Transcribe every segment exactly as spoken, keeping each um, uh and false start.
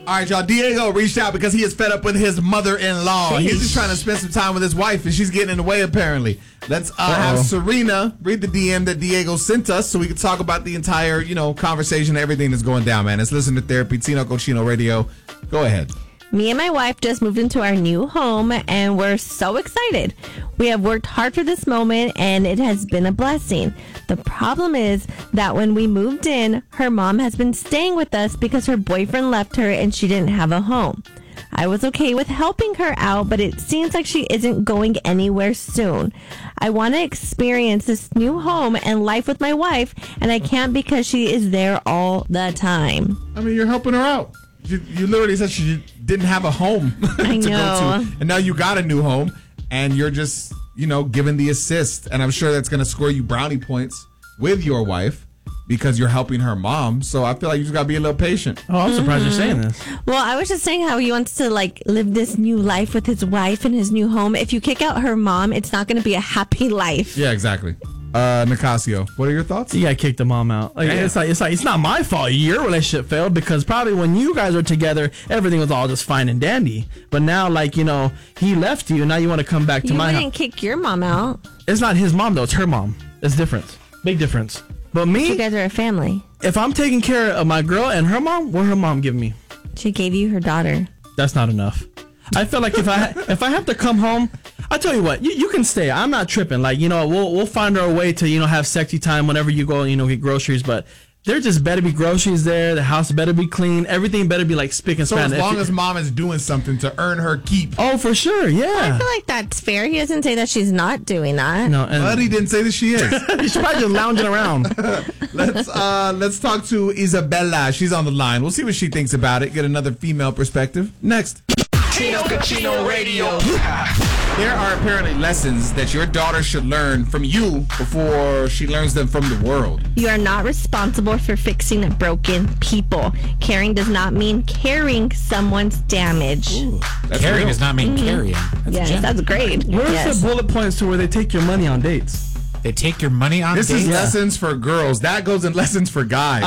All right, y'all. Diego reached out because he is fed up with his mother-in-law. He's just trying to spend some time with his wife, and she's getting in the way, apparently. Let's uh, have Serena read the D M that Diego sent us so we can talk about the entire, you know, conversation, everything that's going down, man. Let's listen to Therapy, Tino Cochino Radio. Go ahead. Me and my wife just moved into our new home, and we're so excited. We have worked hard for this moment, and it has been a blessing. The problem is that when we moved in, her mom has been staying with us because her boyfriend left her and she didn't have a home. I was okay with helping her out, but it seems like she isn't going anywhere soon. I want to experience this new home and life with my wife, and I can't because she is there all the time. I mean, you're helping her out. You, you literally said she didn't have a home I to know. go to. And now you got a new home, and you're just, you know, giving the assist. And I'm sure that's going to score you brownie points with your wife because you're helping her mom. So I feel like you just got to be a little patient. Oh, I'm surprised you're saying this. Well, I was just saying how he wants to, like, live this new life with his wife in his new home. If you kick out her mom, it's not going to be a happy life. Yeah, exactly. Uh, Nicasio, what are your thoughts? You gotta kick the mom out. Like, it's like it's like it's not my fault your relationship failed because probably when you guys were together, everything was all just fine and dandy. But now, like, you know, he left you, and now you want to come back to You my wouldn't house. kick your mom out. It's not his mom though; it's her mom. It's different, big difference. But me, You guys are a family. if I'm taking care of my girl and her mom, what her mom give me? She gave you her daughter. That's not enough. I feel like if I if I have to come home, I tell you what, you, you can stay. I'm not tripping. Like, you know, we'll we'll find our way to, you know, have sexy time whenever you go, you know, get groceries. But there just better be groceries there. The house better be clean. Everything better be like spick and So span. as long as mom is doing something to earn her keep. Oh, for sure, I yeah. feel like that's fair. He doesn't say that she's not doing that. No, and But he didn't say that she is. she's probably just lounging around. Let's uh let's talk to Isabella. She's on the line. We'll see what she thinks about it. Get another female perspective. Next. Tino Cochino Radio. There are apparently lessons that your daughter should learn from you before she learns them from the world. You are not responsible for fixing broken people. Caring does not mean carrying someone's damage. Ooh, that's Carrying real. does not mean carrying. That's Yes, gem. that's great. Where's Yes. the bullet points to where they take your money on dates? They take your money on This dates. is lessons for girls. That goes in lessons for guys.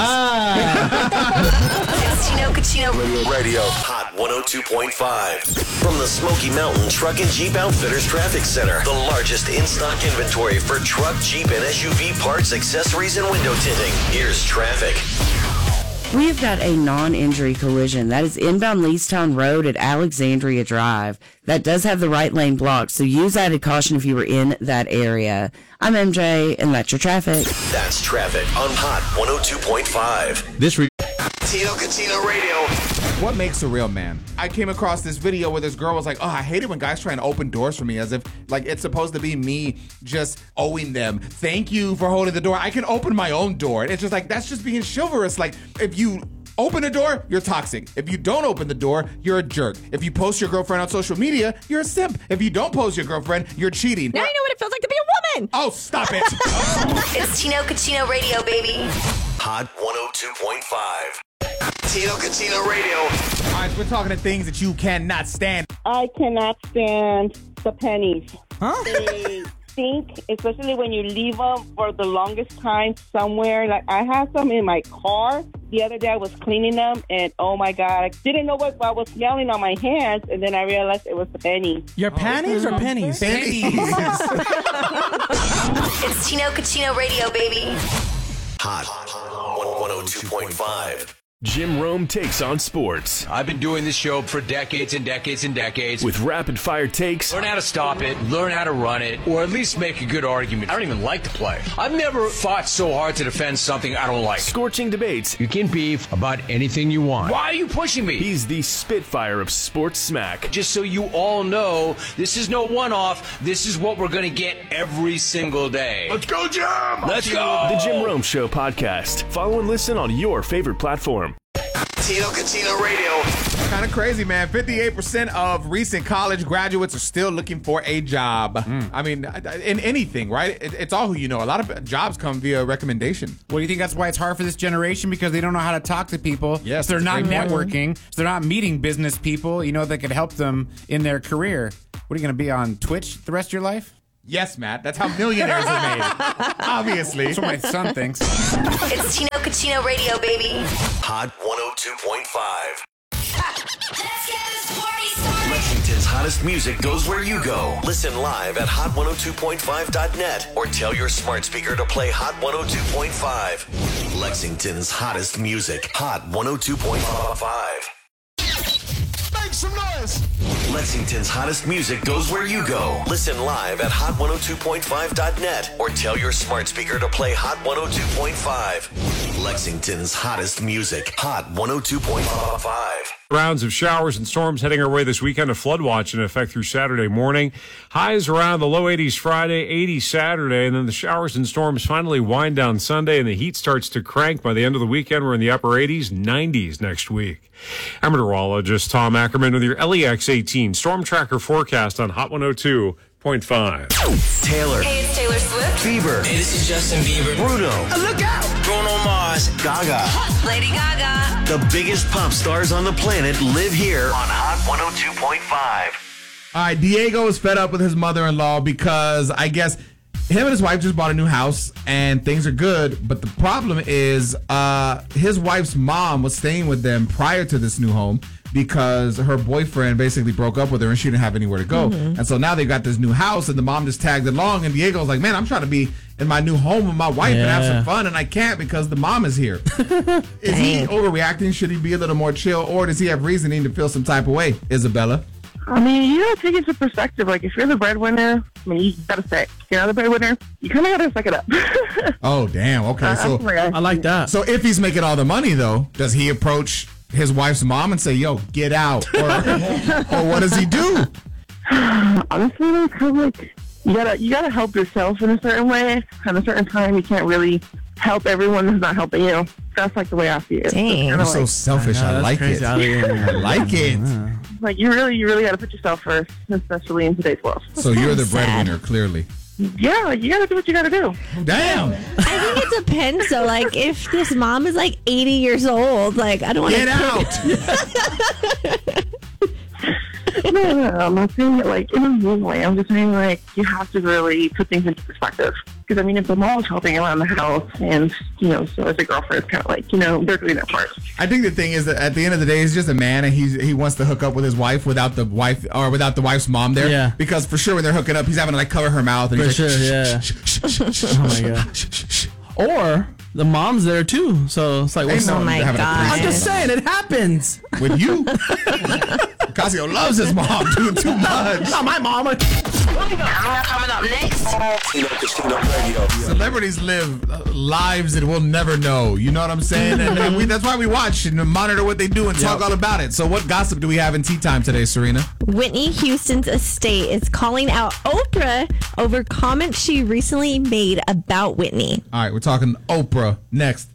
It's Tino Cochino Radio. Hot one oh two point five. From the Smoky Mountain Truck and Jeep Outfitters Traffic Center. The largest in-stock inventory for truck, Jeep, and S U V parts, accessories, and window tinting. Here's traffic. We've got a non-injury collision. That is inbound Leestown Road at Alexandria Drive. That does have the right lane blocked, so use added caution if you were in that area. I'm M J, and that's your traffic. That's traffic on Hot one oh two point five. This re- Tino Cochino Radio. What makes a real man? I came across this video where this girl was like, oh, I hate it when guys try and open doors for me, as if like it's supposed to be me just owing them. Thank you for holding the door. I can open my own door. And it's just like, that's just being chivalrous. Like, if you open a door, you're toxic. If you don't open the door, you're a jerk. If you post your girlfriend on social media, you're a simp. If you don't post your girlfriend, you're cheating. Now you know what it feels like to be a woman. Oh, stop it. It's Tino Cochino Radio, baby. Hot one oh two point five. Tino Cochino Radio. All right, we're talking to things that you cannot stand. I cannot stand the pennies. Huh? They stink, especially when you leave them for the longest time somewhere. Like, I have some in my car. The other day I was cleaning them, and oh my God, I didn't know what I was smelling on my hands, and then I realized it was the penny. Your panties or pennies? Pennies. It's Tino Cochino Radio, baby. Hot one oh two point five. Jim Rome takes on sports I've been doing this show for decades and decades and decades. with rapid fire takes, Learn how to stop it, learn how to run it, or at least make a good argument. I don't even like to play. I've never fought so hard to defend something I don't like. scorching debates. You can beef about anything you want. Why are you pushing me? He's the Spitfire of sports smack. Just so you all know, this is no one-off. This is what we're going to get every single day. Let's go, Jim! Let's go! The Jim Rome Show podcast. Follow and listen on your favorite platform. Tino Cochino Radio. Kind of crazy, man. fifty-eight percent of recent college graduates are still looking for a job. Mm. I mean, in anything, right? It, it's all who you know. A lot of jobs come via recommendation. Well, do you think that's why it's hard for this generation? Because they don't know how to talk to people. Yes, So they're not that's a great point. networking. So they're not meeting business people, you know, that could help them in their career. What are you going to be on Twitch the rest of your life? Yes, Matt. That's how millionaires are made. Obviously. That's what my son thinks. It's Tino Cochino Radio, baby. Hot one oh two point five. Lexington's hottest music goes where you go. Listen live at hot one oh two point five dot net or tell your smart speaker to play Hot one oh two point five. Lexington's hottest music. Hot one oh two point five. Make some noise. Lexington's hottest music goes where you go. Listen live at hot one oh two point five dot net or tell your smart speaker to play Hot one oh two point five. Lexington's hottest music. Hot one oh two point five. Rounds of showers and storms heading our way this weekend. A flood watch in effect through Saturday morning. Highs around the low eighties Friday, eighty Saturday, and then the showers and storms finally wind down Sunday, and the heat starts to crank. By the end of the weekend, we're in the upper eighties, nineties next week. I'm meteorologist Tom Ackerman with your L E X eighteen Storm Tracker forecast on Hot one oh two point five. Taylor. Hey, it's Taylor Swift. Bieber. Hey, this is Justin Bieber. Bruno. Oh, look out! Bruno Mars. Gaga. Lady Gaga. The biggest pop stars on the planet live here on Hot one oh two point five. All right, Diego is fed up with his mother-in-law because I guess him and his wife just bought a new house and things are good. But the problem is uh, his wife's mom was staying with them prior to this new home because her boyfriend basically broke up with her and she didn't have anywhere to go. Mm-hmm. And so now they've got this new house and the mom just tagged along and Diego's like, man, I'm trying to be in my new home with my wife Yeah. and have some fun and I can't because the mom is here. Is he overreacting? Should he be a little more chill or does he have reasoning to feel some type of way, Isabella? I mean, you gotta take it into perspective. Like, if you're the breadwinner, I mean, you gotta say, you're not the breadwinner, you kind of gotta suck it up. Oh, damn. Okay, so I like that. So if he's making all the money, though, does he approach his wife's mom and say, yo, get out? Or, or what does he do? Honestly, it's kind of like, you gotta, you gotta help yourself in a certain way. At a certain time, you can't really help everyone who's not helping you. That's like the way I see it. Dang. You're so selfish. I, I know, like that's it. crazy. I like it. Like, you really, you really gotta put yourself first, especially in today's world. So you're the sad. breadwinner, clearly. Yeah, like, you gotta do what you gotta do. Damn. I think it depends. So, like, if this mom is like eighty years old, like, I don't want to Get out. No, no, no, I'm not saying it like in a mean way. I'm just saying like you have to really put things into perspective. Because I mean, if the mom's helping around the house, and you know, so as a girlfriend, it's kind of like you know they're doing their part. I think the thing is that at the end of the day, he's just a man, and he's he wants to hook up with his wife without the wife or without the wife's mom there. Yeah. Because for sure, when they're hooking up, he's having to like cover her mouth. And For he's sure, like, yeah. shh, shh, shh, shh, shh, Oh my shh, God. shh, shh, shh. Or the mom's there too. So it's like, what's Ain't no Oh my having a God. I'm just saying, it happens. with you. Casio loves his mom doing too much. Not my mama. Coming up next. Celebrities live uh, lives that we'll never know. You know what I'm saying? And, and we, that's why we watch and monitor what they do and talk all about it. So what gossip do we have in tea time today, Serena? Whitney Houston's estate is calling out Oprah over comments she recently made about Whitney. All right, we're talking Oprah next.